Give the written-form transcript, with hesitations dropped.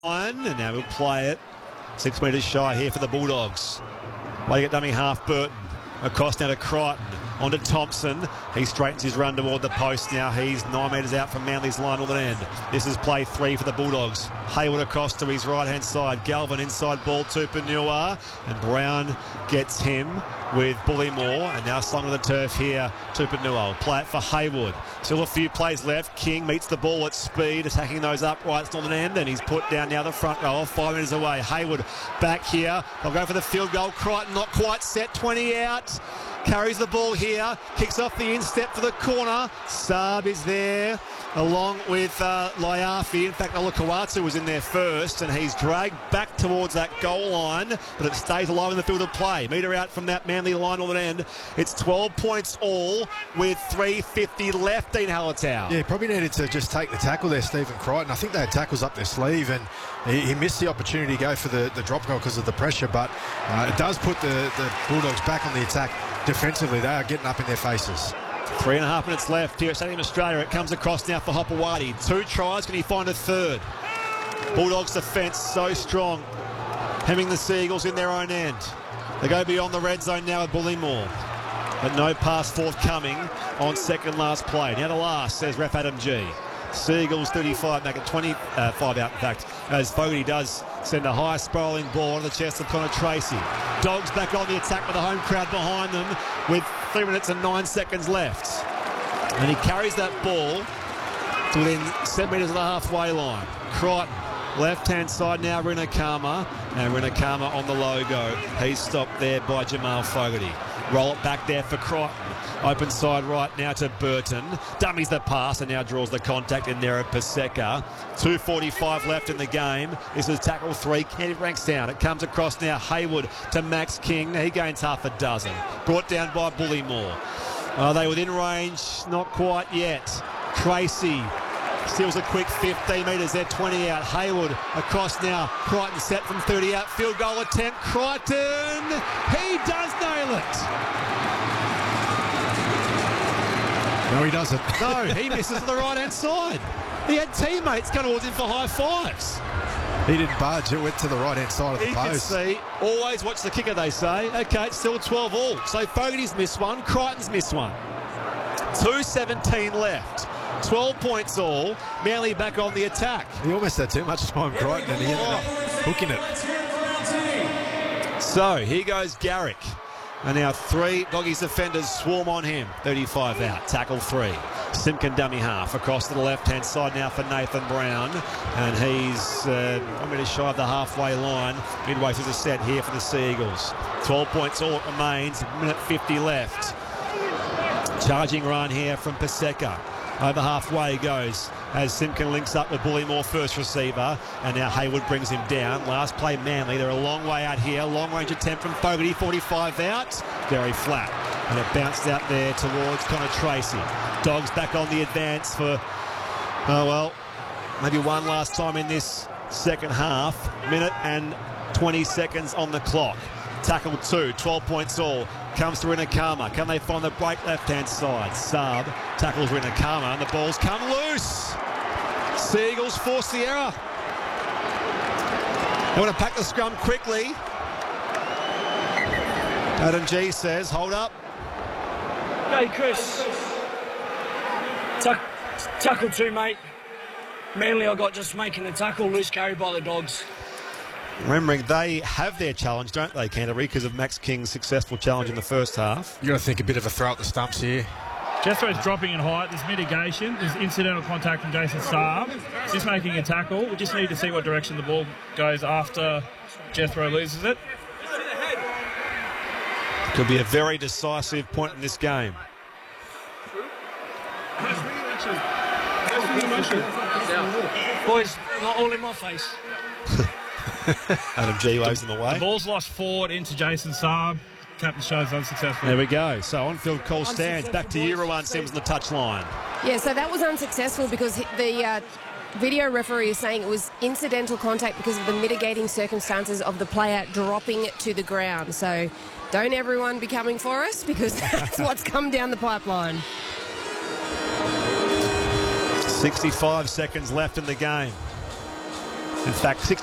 And now we'll play it. 6 metres shy here for the Bulldogs. Playing it dummy half, Burton. Across now to Crichton. On to Thompson. He straightens his run toward the post now. He's 9 metres out from Manly's line northern end. This is play 3 for the Bulldogs. Hayward across to his right-hand side. Galvin inside ball to Tupouniua. And Brown gets him with Bullymore. And now slung to the turf here. Tupouniua. Play it for Hayward. Still a few plays left. King meets the ball at speed, attacking those uprights northern end. And he's put down now the front row, 5 metres away. Hayward back here. They'll go for the field goal. Crichton not quite set. 20 out. Carries the ball here, kicks off the instep for the corner. Saab is there along with Laiafi. In fact, Olakawatu was in there first, and he's dragged back towards that goal line, but it stays alive in the field of play. Metre out from that Manly line northern end. It's 12 points all with 3:50 left in Hallertau. Yeah, probably needed to just take the tackle there, Stephen Crichton. I think they had tackles up their sleeve, and he missed the opportunity to go for the drop goal because of the pressure, but it does put the Bulldogs back on the attack. Defensively, they are getting up in their faces. 3.5 minutes left here at Stadium Australia. It comes across now for Hopewadi. 2 tries. Can he find a third? Bulldogs defence so strong. Hemming the Seagulls in their own end. They go beyond the red zone now with Bullymore. But no pass forthcoming on second last play. Now the last, says Ref Adam G. Seagulls 35 back at 25 out in fact, as Fogarty does send a high spiralling ball on the chest of Connor Tracy. Dogs back on the attack with the home crowd behind them with 3 minutes and 9 seconds left. And he carries that ball to within 7 metres of the halfway line. Crichton, left-hand side now, Rinakama. And Rinakama on the logo. He's stopped there by Jamal Fogarty. Roll it back there for Crichton. Open side right now to Burton. Dummies the pass and now draws the contact in there at Paseka. 2:45 left in the game. This is tackle 3. Kennedy ranks down. It comes across now. Hayward to Max King. He gains half a dozen. Brought down by Bullymore. Are they within range? Not quite yet. Tracy steals a quick 15 metres there, 20 out. Hayward across now. Crichton set from 30 out. Field goal attempt. Crichton. He does nail it. No, he doesn't. No, he misses to the right-hand side. He had teammates going towards him for high fives. He didn't budge. It went to the right-hand side of the post. You can see, always watch the kicker, they say. Okay, it's still 12 all. So Fogarty's missed one, Crichton's missed one. 2:17 left. 12 points all. Manly back on the attack. He almost had too much time, Crichton, and he ended up hooking it. So here goes Garrick. And now 3 Doggies defenders swarm on him. 35 out. Tackle 3. Simpkin dummy half. Across to the left-hand side now for Nathan Brown. And he's 1 minute shy of the halfway line. Midway through the set here for the Seagulls. 12 points all it remains. 1:50 left. Charging run here from Paseka. Over halfway goes as Simpkin links up with Bullymore, first receiver, and now Hayward brings him down. Last play Manly. They're a long way out here. Long range attempt from Fogarty, 45 out. Very flat. And it bounced out there towards Connor Tracy. Dogs back on the advance for, maybe one last time in this second half. 1 and 20 seconds on the clock. Tackle 2, 12 points all. Comes to Rinakama. Can they find the break left-hand side? Saab tackles Rinakama and the ball's come loose. Seagulls force the error. They want to pack the scrum quickly. Adam G says, hold up. Hey, Chris. Tackle 2, mate. Manly I got just making the tackle, loose carry by the Dogs. Remembering they have their challenge, don't they, Canterbury, because of Max King's successful challenge in the first half. You've got to think a bit of a throw at the stumps here. Jethro's dropping in height. There's mitigation. There's incidental contact from Jason Saab. Just making a tackle. We just need to see what direction the ball goes after Jethro loses it. Could be a very decisive point in this game. Boys, not all in my face. Adam G waves them away. The ball's lost forward into Jason Saab. Captain shows unsuccessful. There we go. So on-field call stands. Back to you, Rowan Sims on the touchline. Yeah, so that was unsuccessful because the video referee is saying it was incidental contact because of the mitigating circumstances of the player dropping to the ground. So don't everyone be coming for us because that's what's come down the pipeline. 65 seconds left in the game. In fact,